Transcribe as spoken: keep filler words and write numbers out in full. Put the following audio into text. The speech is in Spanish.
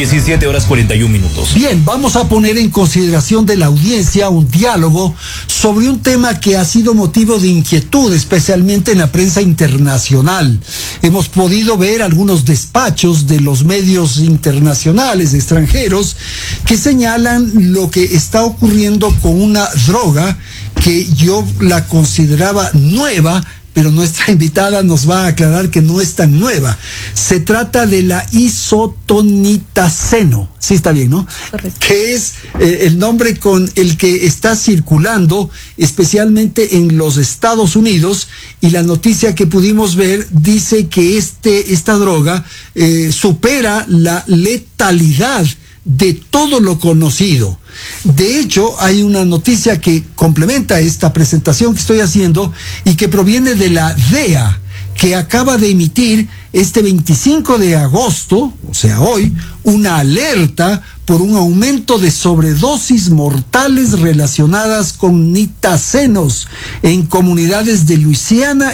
diecisiete horas cuarenta y un minutos. Bien, vamos a poner en consideración de la audiencia un diálogo sobre un tema que ha sido motivo de inquietud, especialmente en la prensa internacional. Hemos podido ver algunos despachos de los medios internacionales, extranjeros, que señalan lo que está ocurriendo con una droga que yo la consideraba nueva, pero nuestra invitada nos va a aclarar que no es tan nueva. Se trata de la isotonitaceno. Sí, está bien, ¿no? Correcto. Que es eh, el nombre con el que está circulando, especialmente en los Estados Unidos, y la noticia que pudimos ver dice que este, esta droga eh, supera la letalidad de todo lo conocido. De hecho, hay una noticia que complementa esta presentación que estoy haciendo y que proviene de la D E A, que acaba de emitir este veinticinco de agosto, o sea hoy, una alerta por un aumento de sobredosis mortales relacionadas con nitacenos en comunidades de Luisiana